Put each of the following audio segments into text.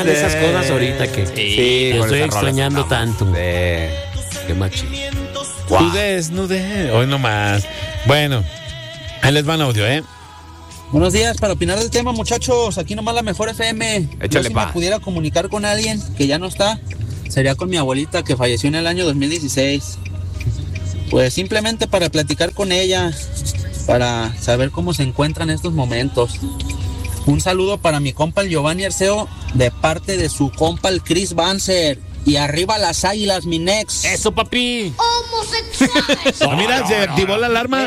esas cosas ahorita que Sí, estoy extrañando tanto. Qué machín. Wow. Hoy nomás. Bueno, ahí les van audio, Buenos días, para opinar del tema, muchachos, aquí nomás la mejor FM. Échale, si pa. me pudiera comunicar con alguien que ya no está, sería con mi abuelita que falleció en el año 2016. Pues simplemente para platicar con ella, para saber cómo se encuentra en estos momentos. Un saludo para mi compa el Giovanni Arceo, de parte de su compa el Chris Banzer. Y arriba las águilas, mi nex. ¡Eso, papi! ¡Homosexuales! Mira, se activó la alarma.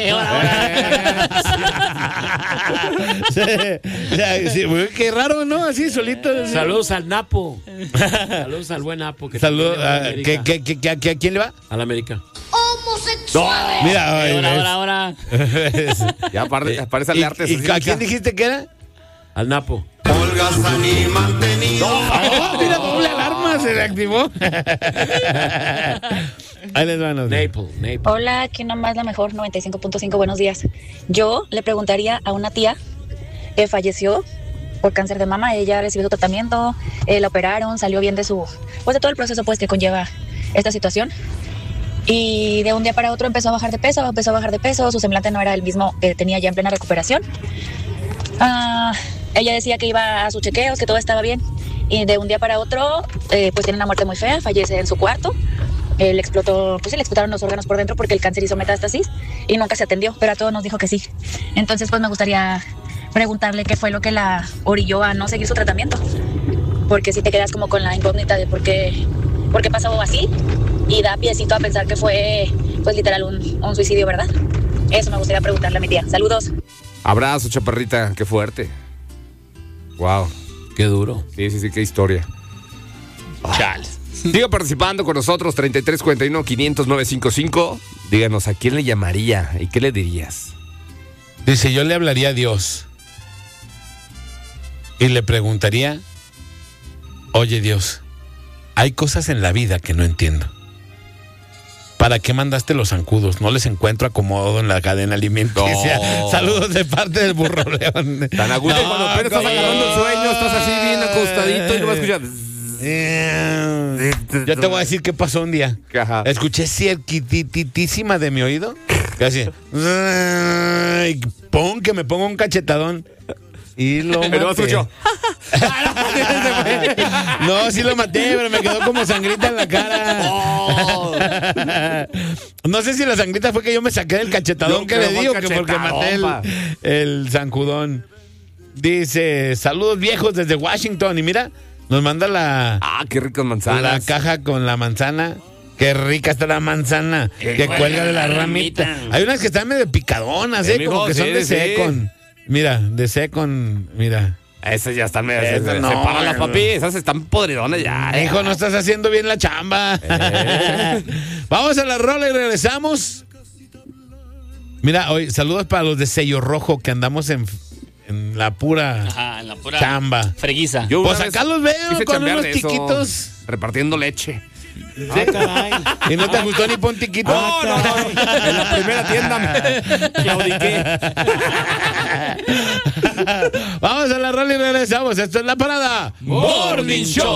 Sí, qué raro, ¿no? Así solito. Saludos al Napo. Saludos al buen Napo. Saludos. ¿A quién le va? Al América. ¡Homosexuales! Mira, ahora. Ya aparece el arte. ¿Y a quién dijiste que era? Al Napo. Mira, doble alarma, se le activó. Ahí les van. Naples. Hola, aquí nomás la mejor 95.5, buenos días. Yo le preguntaría a una tía que falleció por cáncer de mama. Ella recibió su tratamiento, la operaron, salió bien de de todo el proceso pues que conlleva esta situación. Y de un día para otro empezó a bajar de peso, su semblante no era el mismo que tenía ya en plena recuperación. Ella decía que iba a sus chequeos, que todo estaba bien. Y de un día para otro, pues tiene una muerte muy fea, fallece en su cuarto. Le explotaron los órganos por dentro porque el cáncer hizo metástasis y nunca se atendió, pero a todos nos dijo que sí. Entonces, pues me gustaría preguntarle qué fue lo que la orilló a no seguir su tratamiento. Porque si te quedas como con la incógnita de por qué pasó así y da piecito a pensar que fue, pues literal, un suicidio, ¿verdad? Eso me gustaría preguntarle a mi tía. Saludos. Abrazo, chaparrita, qué fuerte. Wow. Qué duro. Sí, qué historia. Chale. Siga participando con nosotros, 3341-500-955. Díganos, ¿a quién le llamaría y qué le dirías? Dice, yo le hablaría a Dios y le preguntaría, oye Dios, hay cosas en la vida que no entiendo. ¿Para qué mandaste los zancudos? No les encuentro acomodo en la cadena alimenticia. No. Saludos de parte del Burro León. Tan a gusto cuando apenas estás agarrando el sueño, estás así bien acostadito y no vas a escuchar. Yo te voy a decir qué pasó un día. Ajá. Escuché cerquititísima de mi oído. Casi. Y ¡pum! Que me pongo un cachetadón. Y lo maté. Pero no escuchó. No, sí lo maté, pero me quedó como sangrita en la cara. No sé si la sangrita fue que yo me saqué del cachetadón Yo que le creo digo, fue que porque maté cachetadón, el zancudón. Dice, saludos viejos desde Washington. Y mira, nos manda la Qué ricas manzanas. la caja con la manzana. Qué rica está la manzana que cuelga de la ramita. Hay unas que están medio picadonas, Mijo, como que son sí, de sí. Secon. Mira, de Secon, mira. Esas ya están medio. Esas no, Separa las no. papi. Esas están podridonas ya. Hijo, no estás haciendo bien la chamba. Vamos a la rola y regresamos. Mira, hoy saludos para los de Sello Rojo que andamos en la pura En la pura chamba. freguiza. Yo Pues una vez acá los veo quise con chambear unos de eso, tiquitos. repartiendo leche. ¿Sí? ¿Y no te gustó ni pon tiquito? No. En la primera tienda me claudiqué. Vamos a la rola y regresamos. Esto es La Parada Morning Show.